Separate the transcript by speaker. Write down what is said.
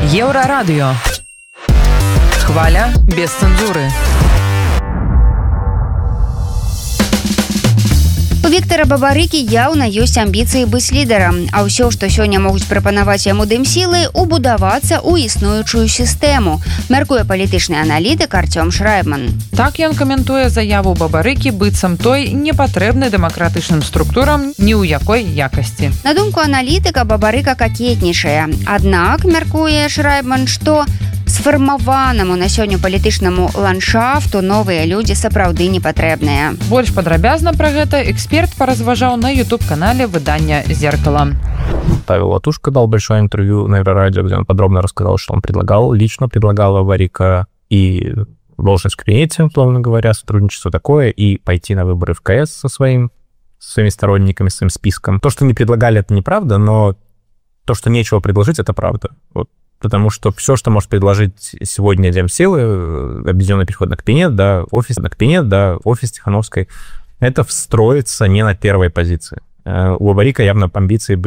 Speaker 1: Еврорадио. Хваля без цензуры.
Speaker 2: У Віктара Бабарыкі яўна ёсць амбіцыі быць лідарам, а ўсё, што сёння могуць прапанаваць яму дымсілы, убудавацца ў існуючую сістэму, мяркуе палітычны аналітык Артём Шрайбман.
Speaker 1: Так ён каментуе заяву Бабарыкі быццам той не патрэбны дэмакратычным структурам ні ў якой якасці.
Speaker 2: На думку аналітыка, Бабарыка какетнічае. Аднак, мяркуе Шрайбман, што сфармаванаму на сёння палітычнаму ландшафту новыя людзі сапраўды не патрэбныя.
Speaker 1: Больш падрабязна пра гэта эксперт паразважаў на YouTube-канале выдання «Зеркало».
Speaker 3: Павел Латушко дал большое интервью на Еврорадио, где он подробно рассказал, что он лично предлагал Бабарыка и должность в кабинете, условно говоря, сотрудничество такое, и пойти на выборы в КС со своими сторонниками, своим списком. То, что не предлагали, это неправда, но то, что нечего предложить, это правда. Вот. Потому что все, что может предложить сегодня Демсилы, объединенный переходный кабинет, да, офис Тихановской, это встроиться не на первой позиции. У Бабарыка явно амбиции